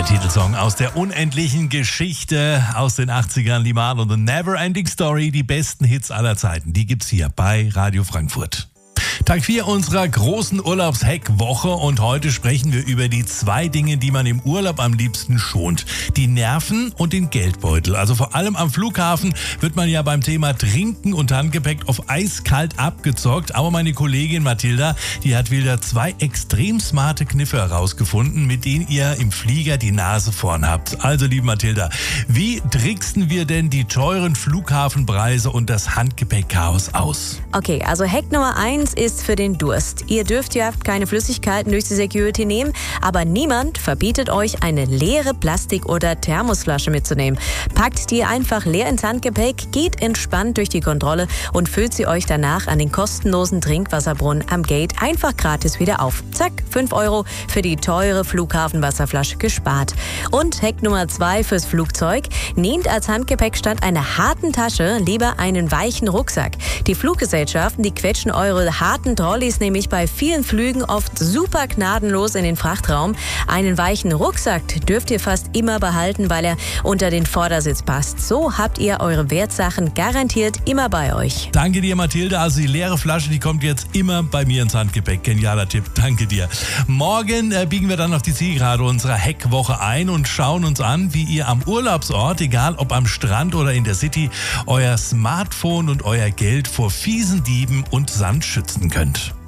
Der Titelsong aus der unendlichen Geschichte aus den 80ern, Liman und The Never Ending Story, die besten Hits aller Zeiten, die gibt's hier bei Radio Frankfurt. Tag 4 unserer großen Urlaubsheck-Woche und heute sprechen wir über die 2 Dinge, die man im Urlaub am liebsten schont. Die Nerven und den Geldbeutel. Also vor allem am Flughafen wird man ja beim Thema Trinken und Handgepäck auf eiskalt abgezockt. Aber meine Kollegin Mathilda, die hat wieder 2 extrem smarte Kniffe herausgefunden, mit denen ihr im Flieger die Nase vorn habt. Also liebe Mathilda, wie tricksen wir denn die teuren Flughafenpreise und das Handgepäckchaos aus? Okay, also Hack Nummer 1 ist für den Durst. Ihr dürft keine Flüssigkeiten durch die Security nehmen, aber niemand verbietet euch, eine leere Plastik- oder Thermosflasche mitzunehmen. Packt die einfach leer ins Handgepäck, geht entspannt durch die Kontrolle und füllt sie euch danach an den kostenlosen Trinkwasserbrunnen am Gate einfach gratis wieder auf. Zack, 5 € für die teure Flughafenwasserflasche gespart. Und Hack Nummer 2 fürs Flugzeug: Nehmt als Handgepäck statt einer harten Tasche lieber einen weichen Rucksack. Die Fluggesellschaften, die quetschen eure harten Trolleys nämlich bei vielen Flügen oft super gnadenlos in den Frachtraum. Einen weichen Rucksack dürft ihr fast immer behalten, weil er unter den Vordersitz passt. So habt ihr eure Wertsachen garantiert immer bei euch. Danke dir, Mathilda. Also die leere Flasche, die kommt jetzt immer bei mir ins Handgepäck. Genialer Tipp. Danke dir. Morgen biegen wir dann auf die Zielgerade unserer Heckwoche ein und schauen uns an, wie ihr am Urlaubsort, egal ob am Strand oder in der City, euer Smartphone und euer Geld vor fiesen Dieben und Sand schützen könnt.